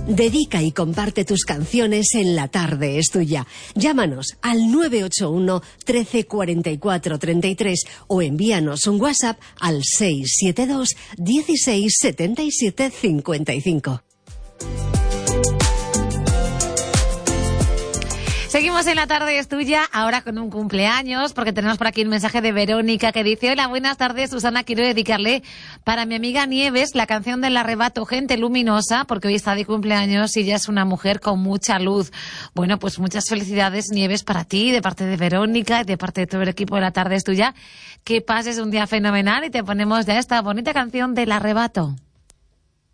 Dedica y comparte tus canciones en La Tarde es Tuya. Llámanos al 981 13 44 33 o envíanos un WhatsApp al 672 16 77 55. Seguimos en La Tarde es Tuya, ahora con un cumpleaños, porque tenemos por aquí un mensaje de Verónica que dice: hola, buenas tardes, Susana, quiero dedicarle para mi amiga Nieves la canción del Arrebato, Gente Luminosa, porque hoy está de cumpleaños y ella es una mujer con mucha luz. Bueno, pues muchas felicidades, Nieves, para ti, de parte de Verónica y de parte de todo el equipo de La Tarde es Tuya. Que pases un día fenomenal y te ponemos ya esta bonita canción del Arrebato.